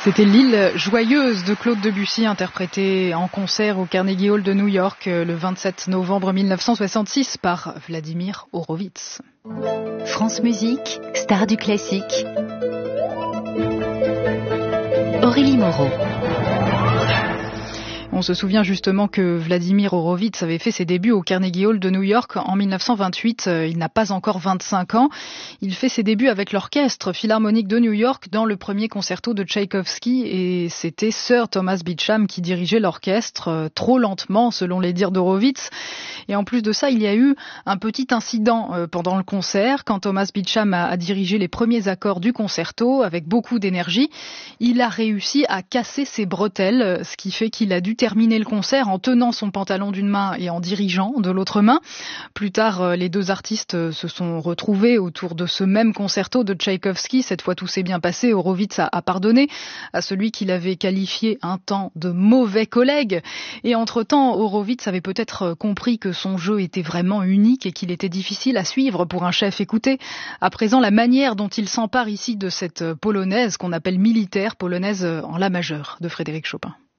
C'était l'île joyeuse de Claude Debussy, interprétée en concert au Carnegie Hall de New York le 27 novembre 1966 par Vladimir Horowitz. France Musique, star du classique. Aurélie Moreau. On se souvient justement que Vladimir Horowitz avait fait ses débuts au Carnegie Hall de New York en 1928. Il n'a pas encore 25 ans. Il fait ses débuts avec l'Orchestre Philharmonique de New York dans le premier concerto de Tchaïkovski et c'était Sir Thomas Beecham qui dirigeait l'orchestre, trop lentement selon les dires d'Horowitz. Et en plus de ça, il y a eu un petit incident pendant le concert. Quand Thomas Beecham a dirigé les premiers accords du concerto avec beaucoup d'énergie, il a réussi à casser ses bretelles, ce qui fait qu'il a dû terminer le concert en tenant son pantalon d'une main et en dirigeant de l'autre main. Plus tard, les deux artistes se sont retrouvés autour de ce même concerto de Tchaïkovski. Cette fois, tout s'est bien passé. Horowitz a pardonné à celui qu'il avait qualifié un temps de mauvais collègue. Et entre-temps, Horowitz avait peut-être compris que son jeu était vraiment unique et qu'il était difficile à suivre pour un chef. Écoutez, à présent, la manière dont il s'empare ici de cette polonaise qu'on appelle militaire, polonaise en la majeure, de Frédéric Chopin.